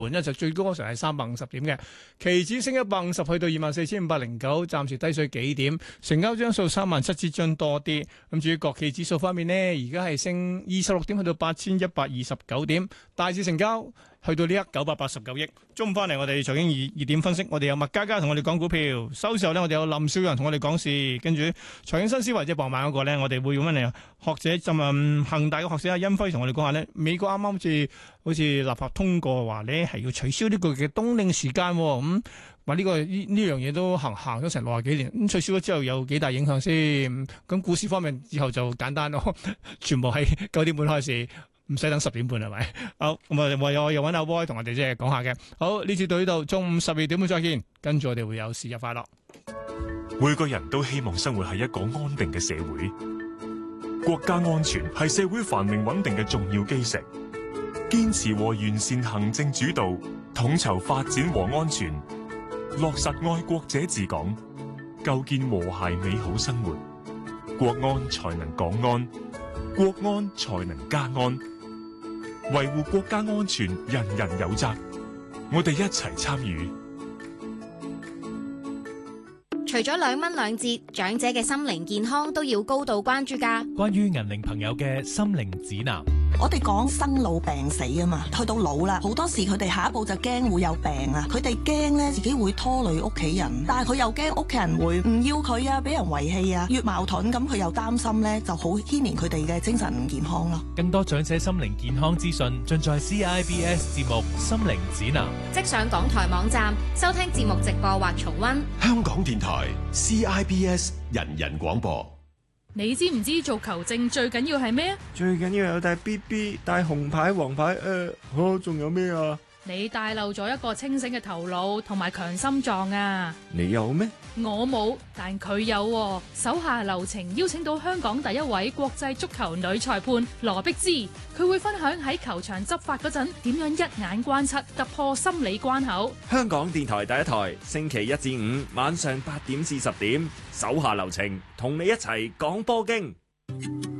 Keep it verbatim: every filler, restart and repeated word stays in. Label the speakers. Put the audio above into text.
Speaker 1: 盤咧就最高嗰時係三百五十點嘅，期指升一百五十去到二萬四千五百零九，暫時低水幾點，成交張數三萬七千張多啲。咁至於國企指數方面呢，而家係升二十六點去到八千一百二十九點，大市成交去到呢一九百八十九億。中午翻嚟我哋財經熱熱點分析，我哋有麥嘉嘉同我哋講股票，收市後呢，我哋有林少陽同我哋講事，跟住財經新思維即係傍晚嗰個呢，我哋會用乜嚟學者就問恒大嘅學者阿殷輝同我哋講下呢，美國啱啱好似好似立法通過話呢係要取消呢個嘅冬令時間，咁話呢個呢呢樣嘢都行行咗成六十幾年，咁取消咗之後有幾大影響先？咁股市方面之後就簡單咯，全部係九點半開始。唔使等十點半係咪？好，咁啊，我又又揾阿 Boy 同我哋即係講下嘅。好，呢次到呢度，中午十二點半再見。跟住我哋會有事日快樂。
Speaker 2: 每個人都希望生活喺一個安定嘅社會，國家安全係社會繁榮穩定嘅重要基石。堅持和完善行政主導，統籌發展和安全，落實愛國者治港，構建和諧美好生活，國安才能港安，國安才能家安。維護國家安全，人人有責。我哋一齊參與。
Speaker 3: 除咗兩蚊兩折，長者嘅心靈健康都要高度關注㗎。
Speaker 4: 關於銀齡朋友嘅心靈指南，
Speaker 5: 我哋講生老病死啊嘛，去到老啦，好多時佢哋下一步就驚會有病啊，佢哋驚咧自己會拖累屋企人，但係佢又驚屋企人會唔要佢啊，俾人遺棄啊，越矛盾咁佢又擔心咧，就好牽連佢哋嘅精神健康咯。
Speaker 4: 更多長者心靈健康資訊盡在 C I B S 節目《心靈指南》，
Speaker 3: 即上港台網站收聽節目直播或重溫。
Speaker 6: 香港電台 C I B S 人人廣播。
Speaker 7: 你知唔知做球證最緊要係咩啊？
Speaker 8: 最緊要有帶 B B、帶紅牌、黃牌，誒、呃，好，仲有咩啊？
Speaker 7: 你帶漏咗一個清醒嘅頭腦同埋強心臟啊！
Speaker 8: 你有咩？
Speaker 7: 我冇，但佢有喎。手下留情，邀請到香港第一位國際足球女裁判羅碧芝，佢會分享喺球場執法嗰陣點樣一眼關七突破心理關口。
Speaker 8: 香港電台第一台，星期一至五晚上八點至十點，手下留情，同你一齊講波經。